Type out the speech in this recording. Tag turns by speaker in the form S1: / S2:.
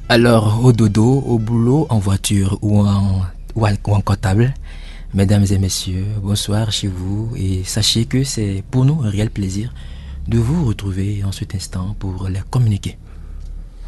S1: Alors, au dodo, au boulot, en voiture ou en portable, mesdames et messieurs, bonsoir chez vous et sachez que c'est pour nous un réel plaisir de vous retrouver en cet instant pour les communiquer.